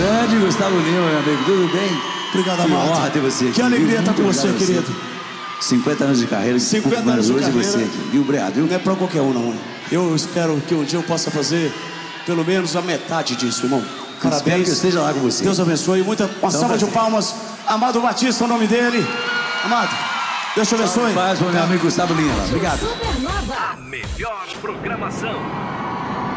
Grande Gustavo Lima, meu amigo, tudo bem? Obrigado, que Amado. honra ter você aqui. Que alegria estar com você, querido. 50 anos de carreira, 50 anos de hoje carreira. você aqui, viu, Obrigado, viu? Não é pra qualquer um, não. Eu espero que um dia eu possa fazer pelo menos a metade disso, irmão. Parabéns. Espero que eu esteja lá com você. Deus abençoe. Uma salva de palmas. Amado Batista, o nome dele. Amado, Deus te abençoe. Paz para o meu amigo Gustavo Lima. Obrigado. A melhor programação.